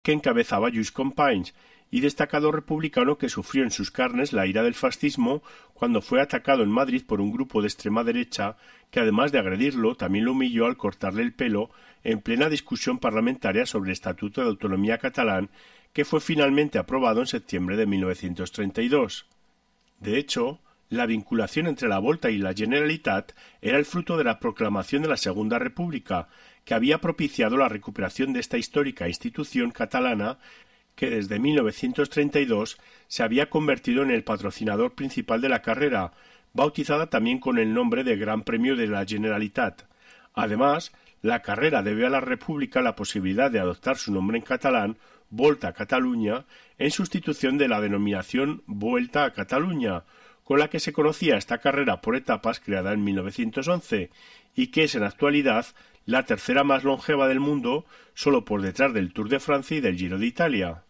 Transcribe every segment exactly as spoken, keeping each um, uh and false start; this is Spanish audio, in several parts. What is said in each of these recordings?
que encabezaba Lluís Companys, y destacado republicano que sufrió en sus carnes la ira del fascismo cuando fue atacado en Madrid por un grupo de extrema derecha que, además de agredirlo, también lo humilló al cortarle el pelo en plena discusión parlamentaria sobre el Estatuto de Autonomía catalán, que fue finalmente aprobado en septiembre de mil novecientos treinta y dos. De hecho, la vinculación entre la Volta y la Generalitat era el fruto de la proclamación de la Segunda República, que había propiciado la recuperación de esta histórica institución catalana que desde mil novecientos treinta y dos se había convertido en el patrocinador principal de la carrera, bautizada también con el nombre de Gran Premio de la Generalitat. Además, la carrera debe a la República la posibilidad de adoptar su nombre en catalán, Volta a Catalunya, en sustitución de la denominación Vuelta a Catalunya, con la que se conocía esta carrera por etapas creada en mil novecientos once, y que es en actualidad la tercera más longeva del mundo, solo por detrás del Tour de Francia y del Giro de Italia.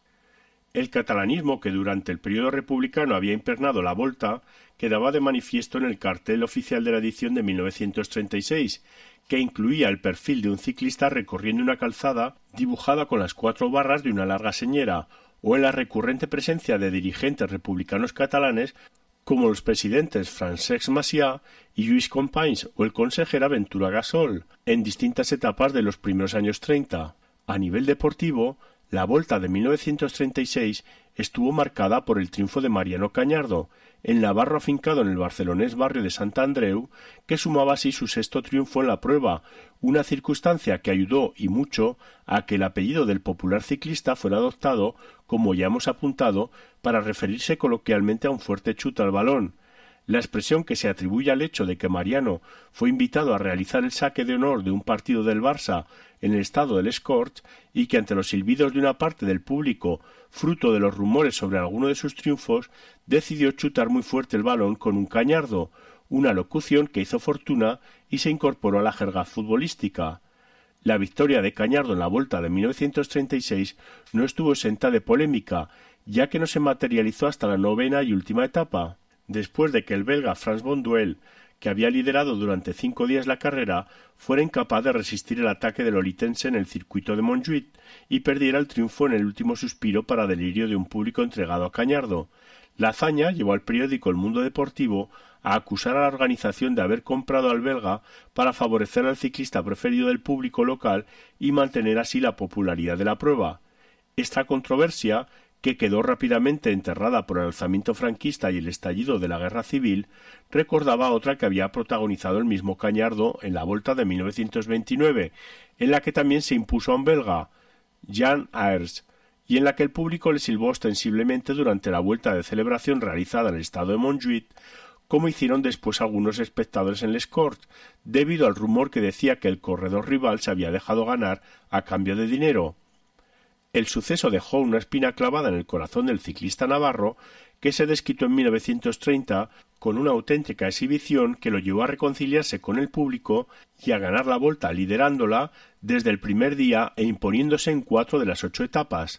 El catalanismo que durante el periodo republicano había impregnado la Volta quedaba de manifiesto en el cartel oficial de la edición de mil novecientos treinta y seis, que incluía el perfil de un ciclista recorriendo una calzada dibujada con las cuatro barras de una larga señera, o en la recurrente presencia de dirigentes republicanos catalanes como los presidentes Francesc Macià y Lluís Companys o el consejero Ventura Gasol, en distintas etapas de los primeros años treinta. A nivel deportivo, la Volta de mil novecientos treinta y seis estuvo marcada por el triunfo de Mariano Cañardo, el navarro afincado en el barcelonés barrio de Sant Andreu, que sumaba así su sexto triunfo en la prueba, una circunstancia que ayudó y mucho a que el apellido del popular ciclista fuera adoptado, como ya hemos apuntado, para referirse coloquialmente a un fuerte chute al balón. La expresión que se atribuye al hecho de que Mariano fue invitado a realizar el saque de honor de un partido del Barça en el estado del Escorch y que ante los silbidos de una parte del público, fruto de los rumores sobre alguno de sus triunfos, decidió chutar muy fuerte el balón con un cañardo, una locución que hizo fortuna y se incorporó a la jerga futbolística. La victoria de Cañardo en la Volta de mil novecientos treinta y seis no estuvo exenta de polémica, ya que no se materializó hasta la novena y última etapa. Después de que el belga Frans Bonduel, que había liderado durante cinco días la carrera, fuera incapaz de resistir el ataque del olitense en el circuito de Montjuïc y perdiera el triunfo en el último suspiro para delirio de un público entregado a Cañardo. La hazaña llevó al periódico El Mundo Deportivo a acusar a la organización de haber comprado al belga para favorecer al ciclista preferido del público local y mantener así la popularidad de la prueba. Esta controversia, que quedó rápidamente enterrada por el alzamiento franquista y el estallido de la guerra civil, recordaba otra que había protagonizado el mismo Cañardo en la Volta de mil novecientos veintinueve, en la que también se impuso a un belga, Jan Ayers, y en la que el público le silbó ostensiblemente durante la vuelta de celebración realizada en el estado de Montjuïc, como hicieron después algunos espectadores en Les Corts, debido al rumor que decía que el corredor rival se había dejado ganar a cambio de dinero. El suceso dejó una espina clavada en el corazón del ciclista navarro, que se desquitó en mil novecientos treinta con una auténtica exhibición que lo llevó a reconciliarse con el público y a ganar la Volta liderándola desde el primer día e imponiéndose en cuatro de las ocho etapas.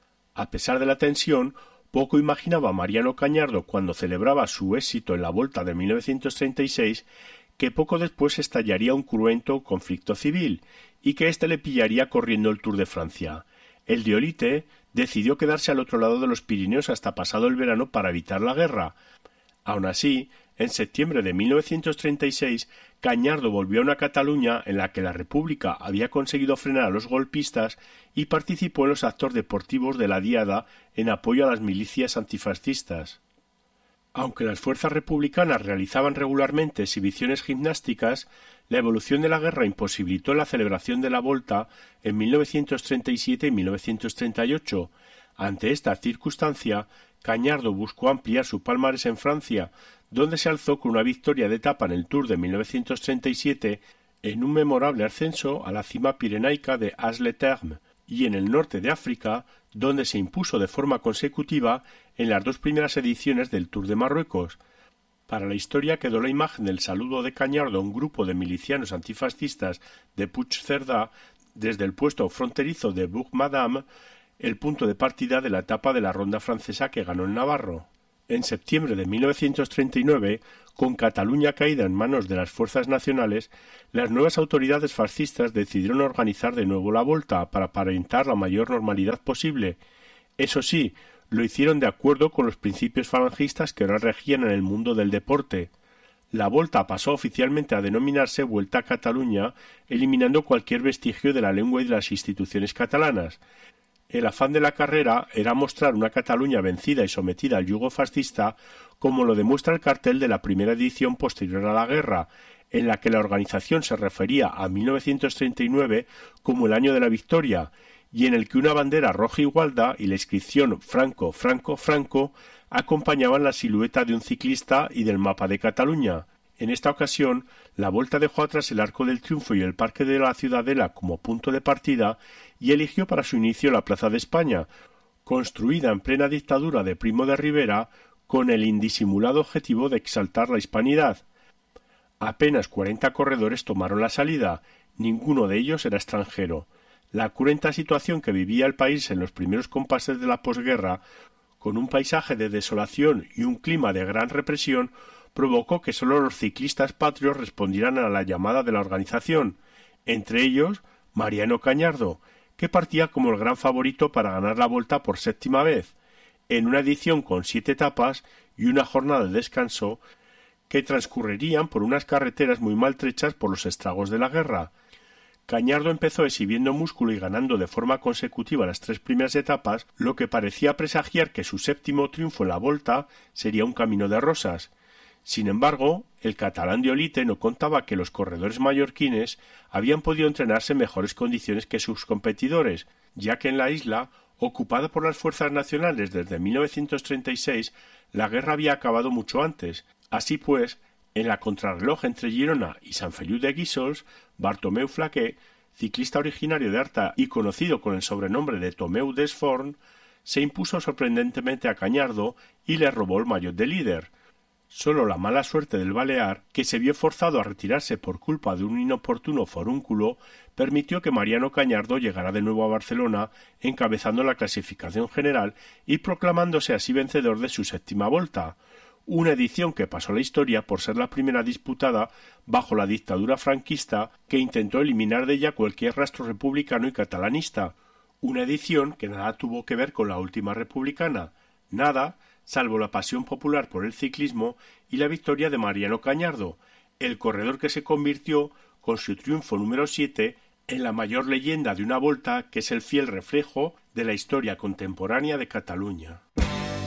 A pesar de la tensión, poco imaginaba Mariano Cañardo cuando celebraba su éxito en la Volta de mil novecientos treinta y seis que poco después estallaría un cruento conflicto civil y que éste le pillaría corriendo el Tour de Francia. El de Olite decidió quedarse al otro lado de los Pirineos hasta pasado el verano para evitar la guerra. Aun así, en septiembre de mil novecientos treinta y seis, Cañardo volvió a una Cataluña en la que la República había conseguido frenar a los golpistas y participó en los actos deportivos de la Diada en apoyo a las milicias antifascistas. Aunque las fuerzas republicanas realizaban regularmente exhibiciones gimnásticas, la evolución de la guerra imposibilitó la celebración de la Volta en mil novecientos treinta y siete y mil novecientos treinta y ocho. Ante esta circunstancia, Cañardo buscó ampliar su palmarés en Francia, donde se alzó con una victoria de etapa en el Tour de mil novecientos treinta y siete en un memorable ascenso a la cima pirenaica de As-le-Terme, y en el norte de África, donde se impuso de forma consecutiva en las dos primeras ediciones del Tour de Marruecos. Para la historia quedó la imagen del saludo de Cañardo a un grupo de milicianos antifascistas de Puigcerdà desde el puesto fronterizo de Bourg-Madame, el punto de partida de la etapa de la ronda francesa que ganó el navarro. En septiembre de mil novecientos treinta y nueve, con Cataluña caída en manos de las fuerzas nacionales, las nuevas autoridades fascistas decidieron organizar de nuevo la Volta para aparentar la mayor normalidad posible. Eso sí, lo hicieron de acuerdo con los principios falangistas que ahora regían en el mundo del deporte. La Volta pasó oficialmente a denominarse Vuelta a Cataluña, eliminando cualquier vestigio de la lengua y de las instituciones catalanas. El afán de la carrera era mostrar una Cataluña vencida y sometida al yugo fascista, como lo demuestra el cartel de la primera edición posterior a la guerra, en la que la organización se refería a mil novecientos treinta y nueve como el año de la victoria, y en el que una bandera roja igualda y la inscripción Franco, Franco, Franco acompañaban la silueta de un ciclista y del mapa de Cataluña. En esta ocasión, la Volta dejó atrás el Arco del Triunfo y el Parque de la Ciudadela como punto de partida y eligió para su inicio la Plaza de España, construida en plena dictadura de Primo de Rivera con el indisimulado objetivo de exaltar la hispanidad. Apenas cuarenta corredores tomaron la salida, ninguno de ellos era extranjero. La cruenta situación que vivía el país en los primeros compases de la posguerra, con un paisaje de desolación y un clima de gran represión, provocó que solo los ciclistas patrios respondieran a la llamada de la organización, entre ellos Mariano Cañardo, que partía como el gran favorito para ganar la Volta por séptima vez, en una edición con siete etapas y una jornada de descanso que transcurrirían por unas carreteras muy maltrechas por los estragos de la guerra. Cañardo empezó exhibiendo músculo y ganando de forma consecutiva las tres primeras etapas, lo que parecía presagiar que su séptimo triunfo en la Volta sería un camino de rosas. Sin embargo, el catalán de Olite no contaba que los corredores mallorquines habían podido entrenarse en mejores condiciones que sus competidores, ya que en la isla, ocupada por las fuerzas nacionales desde mil novecientos treinta y seis, la guerra había acabado mucho antes. Así pues, en la contrarreloj entre Girona y Sant Feliu de Guíxols, Bartomeu Flaquer, ciclista originario de Arta y conocido con el sobrenombre de Tomeu d'Esforn, se impuso sorprendentemente a Cañardo y le robó el maillot de líder. Solo la mala suerte del balear, que se vio forzado a retirarse por culpa de un inoportuno forúnculo, permitió que Mariano Cañardo llegara de nuevo a Barcelona, encabezando la clasificación general y proclamándose así vencedor de su séptima Volta, una edición que pasó a la historia por ser la primera disputada bajo la dictadura franquista, que intentó eliminar de ella cualquier rastro republicano y catalanista, una edición que nada tuvo que ver con la última republicana, nada, salvo la pasión popular por el ciclismo y la victoria de Mariano Cañardo, el corredor que se convirtió, con su triunfo número siete, en la mayor leyenda de una Volta que es el fiel reflejo de la historia contemporánea de Cataluña.